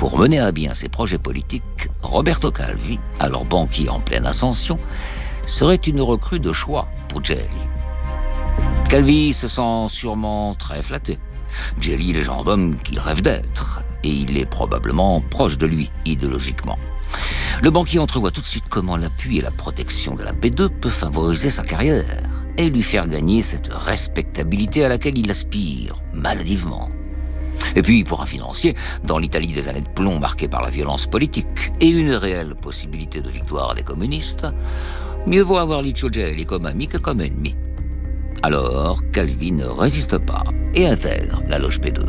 Pour mener à bien ses projets politiques, Roberto Calvi, alors banquier en pleine ascension, serait une recrue de choix pour Gelli. Calvi se sent sûrement très flatté. Gelli est le genre d'homme qu'il rêve d'être, et il est probablement proche de lui, idéologiquement. Le banquier entrevoit tout de suite comment l'appui et la protection de la P2 peut favoriser sa carrière et lui faire gagner cette respectabilité à laquelle il aspire maladivement. Et puis, pour un financier, dans l'Italie des années de plomb marquée par la violence politique et une réelle possibilité de victoire des communistes, mieux vaut avoir Licio Gelli comme ami que comme ennemi. Alors, Calvi ne résiste pas et intègre la loge P2.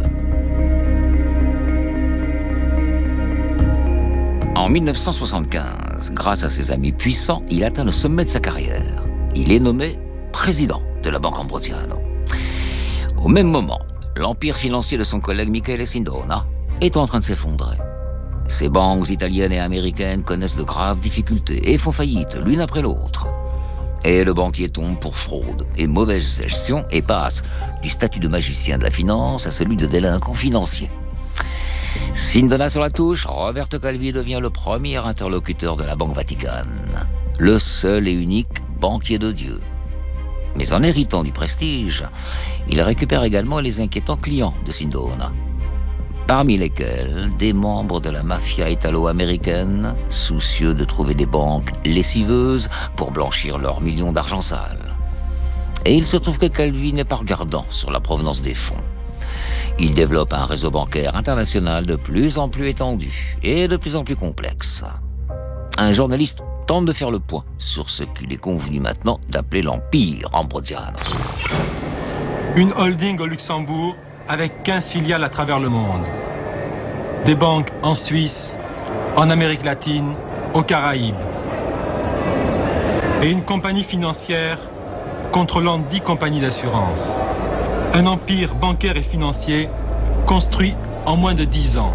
En 1975, grâce à ses amis puissants, il atteint le sommet de sa carrière. Il est nommé président de la Banque Ambrosiano. Au même moment, l'empire financier de son collègue Michele Sindona est en train de s'effondrer. Ces banques italiennes et américaines connaissent de graves difficultés et font faillite l'une après l'autre. Et le banquier tombe pour fraude et mauvaise gestion et passe du statut de magicien de la finance à celui de délinquant financier. Sindona sur la touche, Roberto Calvi devient le premier interlocuteur de la Banque Vaticane, le seul et unique banquier de Dieu. Mais en héritant du prestige, il récupère également les inquiétants clients de Sindona, parmi lesquels des membres de la mafia italo-américaine, soucieux de trouver des banques lessiveuses pour blanchir leurs millions d'argent sale. Et il se trouve que Calvi n'est pas regardant sur la provenance des fonds. Il développe un réseau bancaire international de plus en plus étendu et de plus en plus complexe. Un journaliste tente de faire le point sur ce qu'il est convenu maintenant d'appeler l'Empire Ambrosiano. Une holding au Luxembourg avec 15 filiales à travers le monde. Des banques en Suisse, en Amérique latine, aux Caraïbes. Et une compagnie financière contrôlant 10 compagnies d'assurance. Un empire bancaire et financier construit en moins de 10 ans.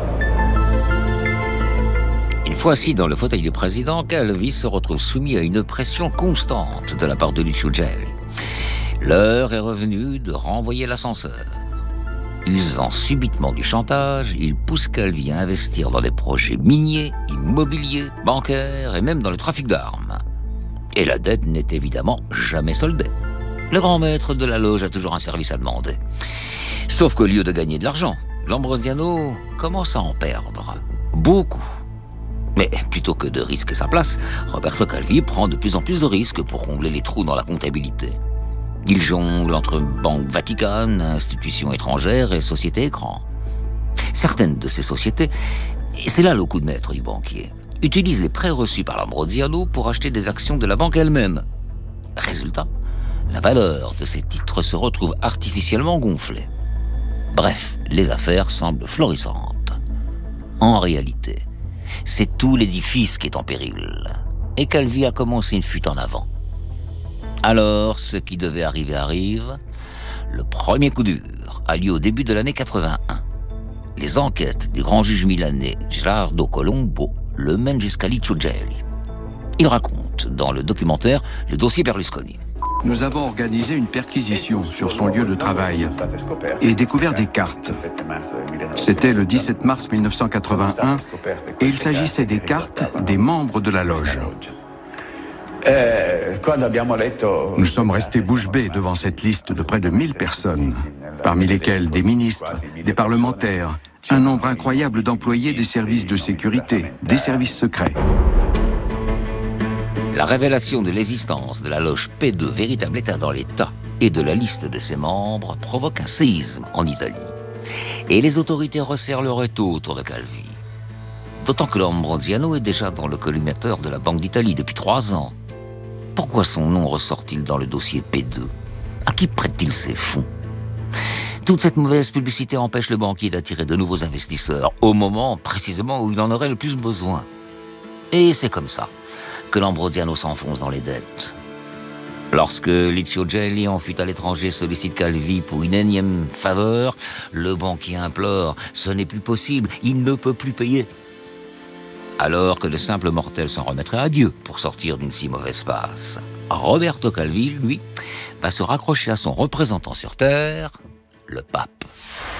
Une fois assis dans le fauteuil du président, Calvi se retrouve soumis à une pression constante de la part de Licio Gelli. L'heure est revenue de renvoyer l'ascenseur. Usant subitement du chantage, il pousse Calvi à investir dans des projets miniers, immobiliers, bancaires et même dans le trafic d'armes. Et la dette n'est évidemment jamais soldée. Le grand maître de la loge a toujours un service à demander. Sauf qu'au lieu de gagner de l'argent, l'Ambrosiano commence à en perdre. Beaucoup. Mais plutôt que de risquer sa place, Roberto Calvi prend de plus en plus de risques pour combler les trous dans la comptabilité. Il jongle entre banques Vaticane, institutions étrangères et sociétés écrans. Certaines de ces sociétés, et c'est là le coup de maître du banquier, utilisent les prêts reçus par l'Ambrosiano pour acheter des actions de la banque elle-même. Résultat, la valeur de ces titres se retrouve artificiellement gonflée. Bref, les affaires semblent florissantes. En réalité, c'est tout l'édifice qui est en péril. Et Calvi a commencé une fuite en avant. Alors, ce qui devait arriver arrive. Le premier coup dur a lieu au début de l'année 81. Les enquêtes du grand juge milanais Gerardo Colombo le mènent jusqu'à Licio Gelli. Il raconte dans le documentaire le dossier Berlusconi. Nous avons organisé une perquisition sur son lieu de travail et découvert des cartes. C'était le 17 mars 1981 et il s'agissait des cartes des membres de la loge. Nous sommes restés bouche bée devant cette liste de près de 1000 personnes, parmi lesquelles des ministres, des parlementaires, un nombre incroyable d'employés des services de sécurité, des services secrets. La révélation de l'existence de la loge P2, véritable état dans l'état, et de la liste de ses membres provoque un séisme en Italie. Et les autorités resserrent leur étau autour de Calvi. D'autant que l'Ambrosiano est déjà dans le collimateur de la Banque d'Italie depuis 3 ans. Pourquoi son nom ressort-il dans le dossier P2 ? À qui prête-t-il ses fonds ? Toute cette mauvaise publicité empêche le banquier d'attirer de nouveaux investisseurs, au moment précisément où il en aurait le plus besoin. Et c'est comme ça que l'Ambrosiano s'enfonce dans les dettes. Lorsque Licio Gelli, en fuite à l'étranger, sollicite Calvi pour une énième faveur, le banquier implore « Ce n'est plus possible, il ne peut plus payer ». Alors que de simples mortels s'en remettraient à Dieu pour sortir d'une si mauvaise passe, Roberto Calvi, lui, va se raccrocher à son représentant sur Terre, le pape.